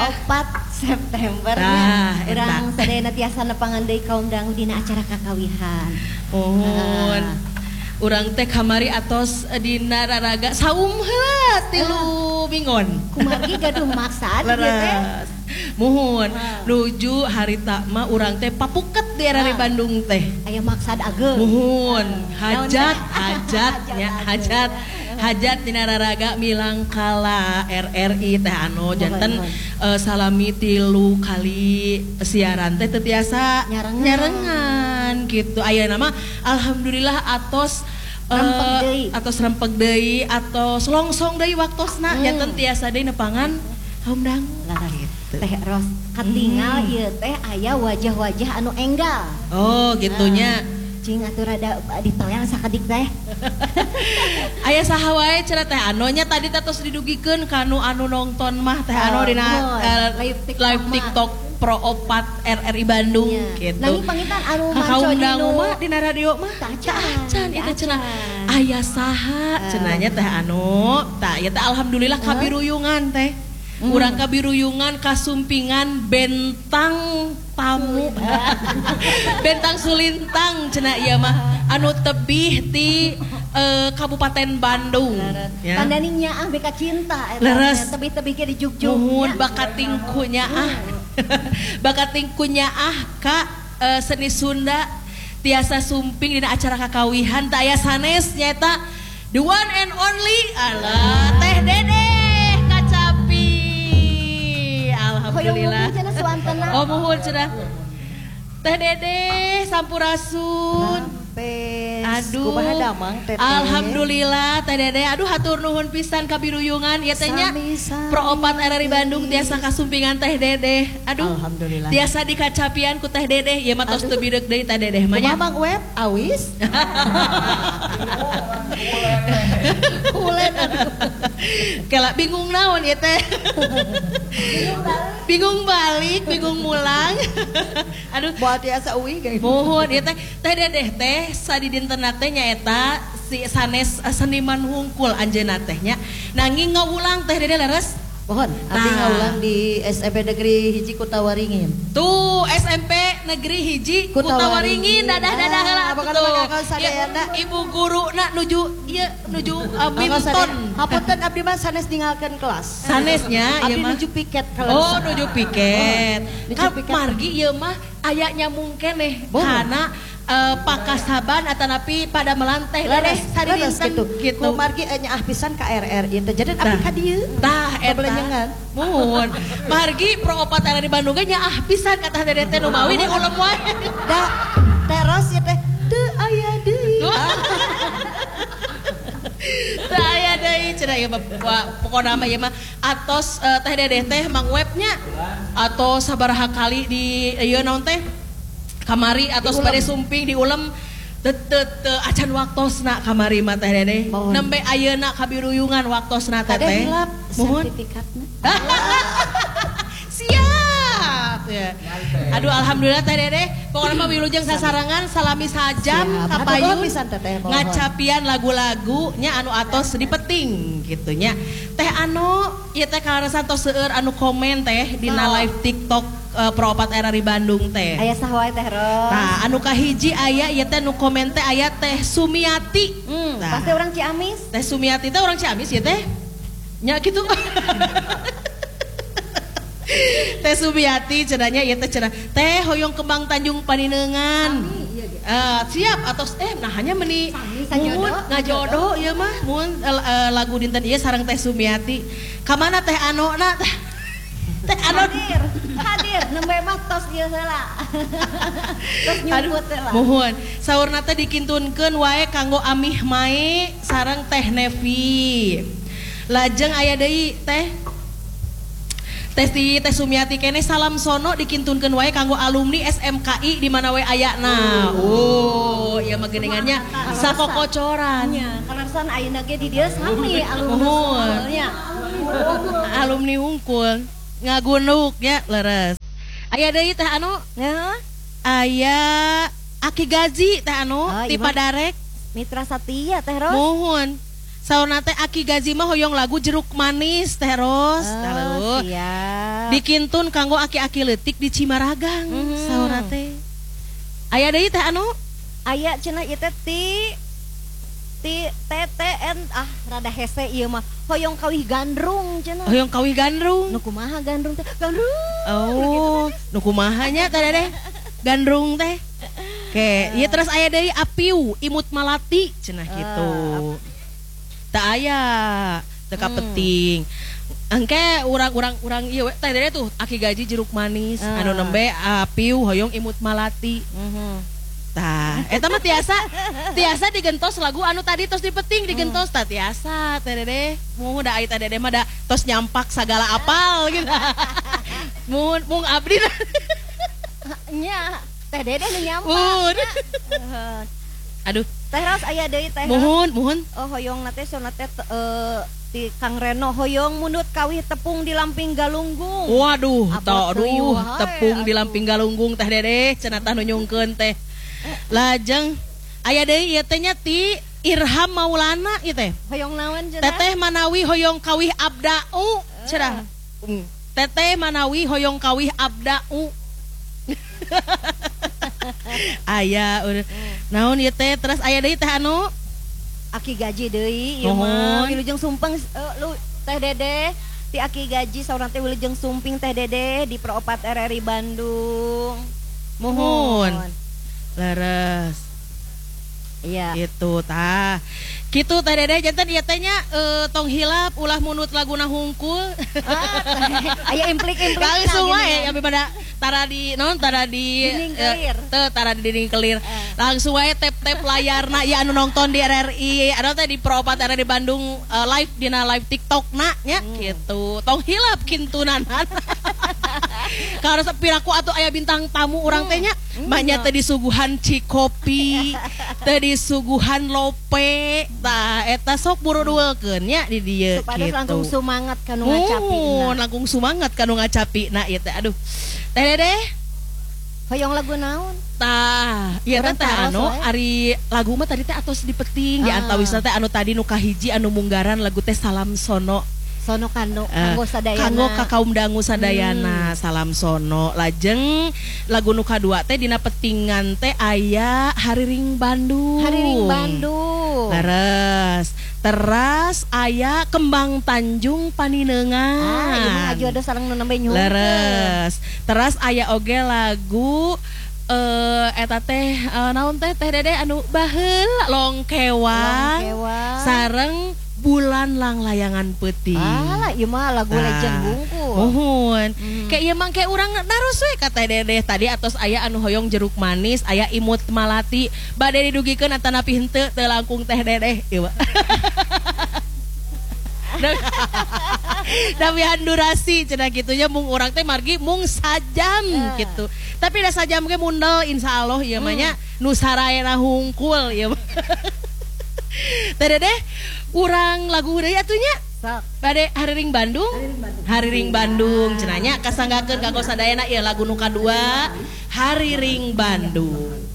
4 September urang sadayana tiasa nepangan deui kaum dangu dina acara kakawihan. Mohon urang teh kamari atos dina raraga saum heula 3 bingon. Kumargi gaduh maksad ieu teh. Mohon nuju harita mah urang teh papuket di era Bandung teh. Aya maksad ageung. Mohon hajat dina raraga milang kala RRI teh anu janten salami 3 kali siaran teh teu tiasa nyarengan gitu. Aya nama alhamdulillah atos rempeg deui atos longsong deui waktosna janten tiasa deui nepangan kaum dangu gitu. Teh Ros katingal ieu teh aya wajah-wajah anu enggal. Oh gitunya. Cing atuh rada ditoyang sakedik teh. Aya saha wae cenah teh anonya tadi tos didugikeun kanu anu nonton mah teh anu dina live TikTok Pro 4 RRI Bandung gitu. Nanging pangitan anu kaum dangu mah dina radio mah tacan itu cenah aya saha cenahnya teh anu tah ieu teh alhamdulillah kabiruyungan teh. Urang kabiruyungan kasumpingan bentang tamu bentang sulintang cenah ieu mah anu tebih ti Kabupaten Bandung ya. Pandani nyaah beka cinta tebih-tebih ge di Jugjug muhun bakat tingku nyaah bakat tingku nyaah ka seni Sunda tiasa sumping dina acara kakawihan teh aya sanes nyaeta the one and only alah Teh Dede Kacapi. Alhamdulillah. Oh muhun cenah. Teh Dede Sampurasun. Aduh. Alhamdulillah Teh Dede. Aduh hatur nuhun pisan kabiruyungan ieu teh nya Pro 4 RRI Bandung tiasa kasumpingan Teh Dede. Aduh. Alhamdulillah. Tiasa dikacapian ku Teh Dede. Ieu mah tos teu bideg deui Teh Dede mah nya. Mamang web awis. Ulen Kela bingung naon ieu teh. Bingung balik, bingung mulang. Aduh, buat tiasa uwi guys. Mohon ieu teh Teh Dede teh sadi dintenna teh nyaeta si sanes seniman hungkul anjeunna teh nya. Nanging ngawulang Teh Dede leres. Mohon abdi ngaulang di SMP Negeri Hiji Kutawaringin. Tuh SMP Negeri Hiji Kutawaringin dadah heula atuh. Ibu guru na nuju ieu nuju Minton. Hapunten abdi mah sanes ninggalkeun kelas. Sanesnya ieu mah nuju piket kelas. Oh nuju piket. Margi ieu mah aya nyamung keneh kana pakasaban atanapi pada melanteh leres gitu. Ku margi nyaah pisan ka RRI teh jadi abdi ka dieu. Tah eta. Muhun. Margi Pro 4 RRI Bandung ge nyaah pisan ka Teh Dede teh nu mawi di ulem wae. Da teros ya teh teu aya deui. Teu aya deui cenah ieu pokona mah ieu mah atos Teh Dede teh mang webnya atos sabaraha kali di ieu naon teh kamari atau pada sumping di ulem teu acan waktosna kamari mah Teh Dede nembe ayeuna kabiruyungan waktosna teh teh mohon sertifikatna siap ya. Aduh alhamdulillah Teh Dede pokokna mah wilujeng sasarangan salami sajam kapayun ngacapian lagu-lagu nya anu atos dipeting gitu nya teh anu ieu teh kalaresan tos seueur anu komen teh dina live TikTok Pro 4 RRI Bandung teh. Aya saha wae Teh Ros. Tah anu kahiji aya ieu teh nu komen teh aya Teh Sumiati. Pasti orang Ciamis. Teh Sumiati teh orang Ciamis ieu teh. Nya kitu. Teh Sumiati cenanya ieu teh cenah teh hoyong kembang Tanjung Paninengan. Siap atos nah hanya meni ngajodoh ieu mah mun lagu dinten ieu sareng Teh Sumiati. Ka mana Teh Anona teh hadir nembe mah tos ieu heula. Tos nyumput heula. Muhun. Saurna teh dikintunkeun wae kanggo Amih Mae sareng Teh Nevi. Lajeng aya deui Teh Teh Sumiati kene salam sono dikintunkeun wae kanggo alumni SMKI di mana wae ayana. Oh, ieu mah geuningannya sakokocoran. Nya, kalasan ayeuna ge di dieu sami alumni nya. Alumni hungkul. Ngagunuk ya leres. Aya deui teh anu aya Aki Gazi teh anu ti Padarek Mitra Satya Teh Ros. Muhun. Sauna teh Aki Gaji mah hoyong lagu jeruk manis teh Ros. Oh, siap. Dikintun kanggo aki-aki leutik di Cimaragang. Sauna teh. Aya deui teh anu? Aya cenah ieu teh ti TTN rada hese ieu mah hoyong kawih gandrung cenah. Hoyong kawih gandrung. Nu kumaha gandrung teh? Gandrung. Oh, nu kumaha nya teh Dedeh? Gandrung teh. Oke, ieu terus aya deui Apiu Imut Malati cenah kitu. Teu aya, teu kapeting. Engke urang ieu teh Dedeh tuh Aki Gaji jeruk manis, anu nembe Apiu hoyong Imut Malati. Tah, eta mah tiasa digentos lagu anu tadi tos dipeting digentos tah tiasa teh Dedeh. Mun da ai teh Dedeh mah da tos nyampak sagala apal gitu. Mun abdi nya teh Dedeh nu nyampak. Aduh, teh Ros aya deui teh. Muhun. Oh hoyong na teh sona teh ti Kang Reno hoyong munut kawih tepung di Lamping Galunggung. Waduh, tepung di Lamping Galunggung teh Dedeh cenah tah nu nyungkeun teh. Lajeng aya deui ieu teh nya ti Irham Maulana ieu teh. Hoyong naon cenah? Teteh Manawi hoyong kawih abda'u cenah. Teteh Manawi hoyong kawih abda'u. Aya naon ieu teh terus aya deui teh anu Aki Gaji deui ieu mah Wilujeng Sumping lu teh Dedeh ti Aki Gaji saurang teh Wilujeng Sumping teh Dedeh di Pro4 RRI Bandung. Mohon. Leres. Iya. Gitu tah. Kitu teh Dedeh janten ieu teh nya tong hilap ulah munut laguna hungkul. Aya implik-implik. Langsung wae abi pada tara di dinding kelir. Tara di dinding kelir. Langsung wae tap-tap layarna ya anu nonton di RRI, anu teh di Pro4 RRI Bandung live dina live TikTokna nya gitu. Tong hilap kintunanan. Kalau sepiraku atuh aya bintang tamu urang teh nya banyak teh disuguhan cikopi, teh disuguhan lope. Tah eta sok buru duelkeun nya di dieu kitu. Langsung semangat kanu ngacapina. Langsung semangat kanu ngacapina ieu teh. Aduh. Teh Dedeh hoyong lagu naon? Tah, ieu teh anu ari lagu mah tadi teh atos dipeting di antawisna teh anu tadi nu kahiji anu munggaran lagu teh Salam Sono. Sono kanggo sadayana. Kanggo ka kaum dangu sadayana Salam Sono. Lajeng lagu nu kadua teh dina petingan teh aya Hariring Bandung. Hariring Bandung. Leres. Teras aya Kembang Tanjung Paninengan. Ieu mah ajo ada sareng nu nembe nyungkeun. Leres. Teras aya oge lagu eta teh naon teh Dedeh anu baheula Longkewang. Sareng Bulan Lang Layangan Peuting. Alah ieu mah lagu legend bungkul. Mohon. Kayak ieu mah kayak urang naros we ka Teh Dedeh tadi atos aya anu hoyong jeruk manis, aya Imut Malati. Bade didugikeun atanapi henteu teu langkung Teh Dedeh ieu mah. Dawihan durasi cenah kitu nya mung urang teh margi mung sajam gitu. Tapi da sajam ge mundal insyaallah ieu mah nya nu sarayana hungkul ieu mah. Teh Dedeh urang lagu deui atuh nya. Sok. Bade Hariring Bandung. Hariring Bandung cenah nya kasanggakeun kanggo sadayana ieu lagu nu kadua Hariring Bandung.